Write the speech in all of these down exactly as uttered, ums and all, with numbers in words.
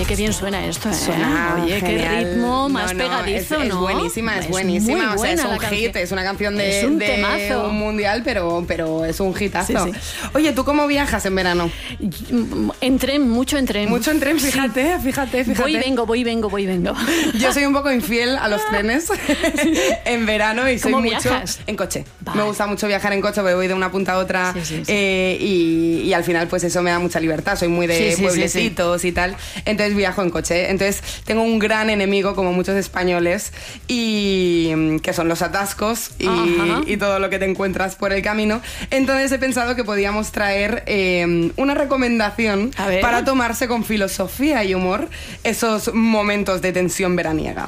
Oye, qué bien suena esto, ¿eh? Suena Oye, genial. qué ritmo más no, no, pegadizo, es, ¿no? Es buenísima, es, es buenísima. O sea, es un hit, canción. Es una canción de, es un, de temazo. un mundial, pero, pero es un hitazo. Sí, sí. Oye, ¿tú cómo viajas en verano? En tren, mucho en tren. Mucho en tren, fíjate, sí. fíjate, fíjate. Voy y vengo, voy y vengo, voy y vengo. Yo soy un poco infiel a los trenes en verano y soy ¿Cómo mucho viajas? en coche. Vale. Me gusta mucho viajar en coche, porque voy de una punta a otra, sí, sí, sí. Eh, y, y al final pues eso me da mucha libertad. Soy muy de sí, sí, pueblecitos sí, sí. y tal, entonces viajo en coche. Entonces tengo un gran enemigo, como muchos españoles, y que son los atascos y, y todo lo que te encuentras por el camino. Entonces he pensado que podíamos traer eh, una recomendación para tomarse con filosofía y humor esos momentos de tensión veraniega.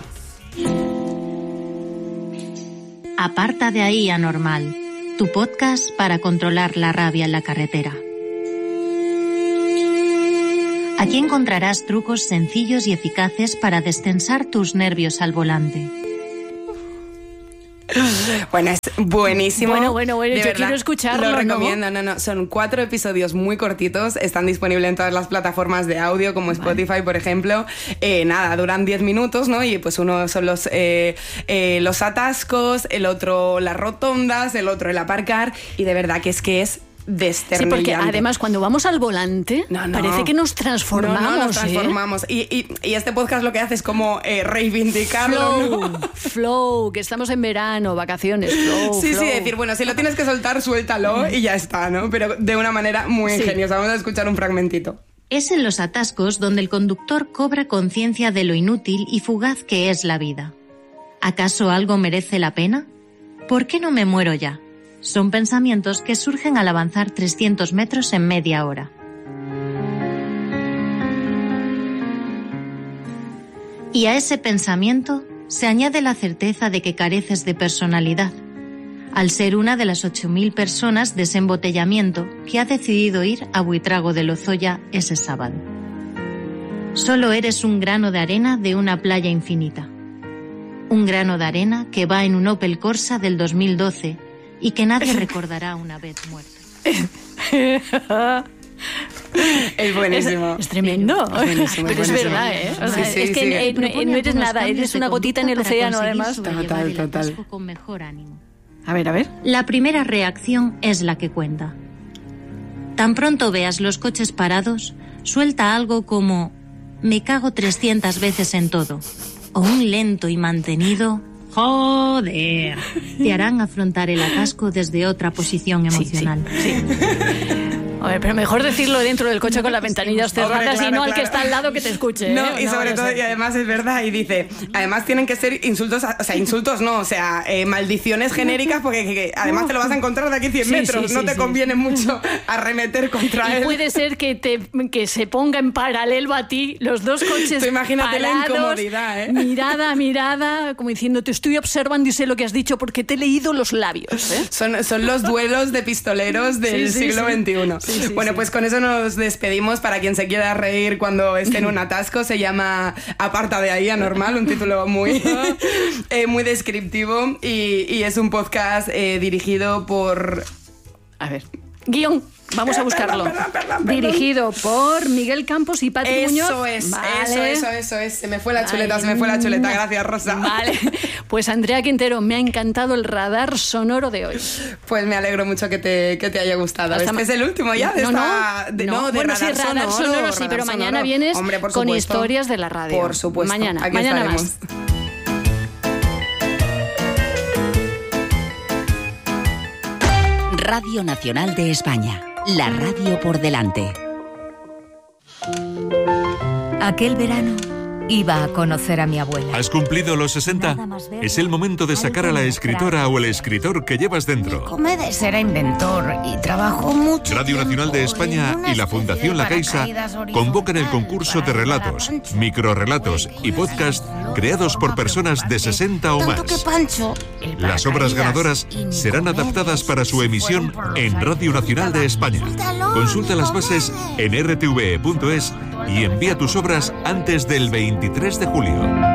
Aparta de ahí, anormal, tu podcast para controlar la rabia en la carretera. Aquí encontrarás trucos sencillos y eficaces para destensar tus nervios al volante. Bueno, es buenísimo. Bueno, bueno, bueno, de yo verdad, quiero escucharlo, Lo recomiendo, ¿no? no, no. Son cuatro episodios muy cortitos, están disponibles en todas las plataformas de audio, como Spotify, vale. por ejemplo. Eh, nada, duran diez minutos, ¿no? Y pues uno son los, eh, eh, los atascos, el otro las rotondas, el otro el aparcar, y de verdad que es que es desternillante. Sí, porque además cuando vamos al volante no, no. parece que nos transformamos. No, no, nos ¿eh? transformamos. Y, y, y este podcast lo que hace es como eh, reivindicarlo. Flow, ¿no? flow, que estamos en verano, vacaciones, flow, Sí, flow. sí, decir, bueno, si lo tienes que soltar, suéltalo y ya está, ¿no? Pero de una manera muy sí. ingeniosa. Vamos a escuchar un fragmentito. Es en los atascos donde el conductor cobra conciencia de lo inútil y fugaz que es la vida. ¿Acaso algo merece la pena? ¿Por qué no me muero ya? Son pensamientos que surgen al avanzar trescientos metros en media hora. Y a ese pensamiento se añade la certeza de que careces de personalidad, al ser una de las ocho mil personas de ese embotellamiento que ha decidido ir a Buitrago de Lozoya ese sábado. Solo eres un grano de arena de una playa infinita. Un grano de arena que va en un Opel Corsa del dos mil doce y que nadie recordará una vez muerta. Es buenísimo. Es, es tremendo. Es buenísimo, Pero es, es buenísimo. verdad, ¿eh? O sea, sí, sí, es que sí. eh, no, no eres nada, eres una gotita en el océano, además. Total, total. Con mejor ánimo. A ver, a ver. La primera reacción es la que cuenta. Tan pronto veas los coches parados, suelta algo como «me cago trescientas veces en todo» o un lento y mantenido «joder». Te harán afrontar el atasco desde otra posición emocional. Sí, sí, sí. A ver, pero mejor decirlo dentro del coche con las ventanillas cerradas Hombre, claro, y no al claro. que está al lado que te escuche. No, ¿eh? y no, sobre no todo, sé. y además es verdad, y dice, además tienen que ser insultos, o sea, insultos no, o sea, eh, maldiciones genéricas, porque que, que, además te lo vas a encontrar de aquí cien metros, sí, sí, no sí, te sí. conviene mucho arremeter contra y él. Puede ser que, te, que se ponga en paralelo a ti los dos coches Tú imagínate parados, la incomodidad, ¿eh? Mirada, mirada, como diciendo, te estoy observando y sé lo que has dicho porque te he leído los labios. ¿eh? Son, son los duelos de pistoleros del sí, sí, siglo sí. veintiuno. Sí, sí, bueno, sí. pues con eso nos despedimos. Para quien se quiera reír cuando esté en un atasco, se llama Aparta de ahí, anormal, un título muy, eh, muy descriptivo, y, y es un podcast eh, dirigido por... A ver, guión. Vamos a buscarlo. Perdón, perdón, perdón, perdón. Dirigido por Miguel Campos y Patri eso Muñoz. Eso es, vale. eso, eso, eso es. Se me fue la chuleta, Ay, se me fue la chuleta. Gracias, Rosa. Vale. Pues Andrea Quintero, me ha encantado el radar sonoro de hoy. Pues me alegro mucho que te, que te haya gustado. Hasta Este ma- es el último ya de no, esta... no, de, no, no, de bueno, radar, sí, radar sonoro, sonoro, sí, radar pero sonoro. mañana vienes Hombre, por con supuesto. historias de la radio. Por supuesto. Mañana, Aquí mañana estaremos. más. Radio Nacional de España. La radio por delante. Aquel verano iba a conocer a mi abuela. ¿Has cumplido los sesenta? Es el momento de sacar a la escritora o el escritor que llevas dentro. Comedes era inventor y trabajó mucho. Radio Nacional de España y la Fundación La Caixa convocan el concurso de relatos, microrrelatos y podcast creados por personas de sesenta o más. Las obras ganadoras serán adaptadas para su emisión en Radio Nacional de España. Consulta las bases en r t v e punto es y envía tus obras antes del veintitrés de julio.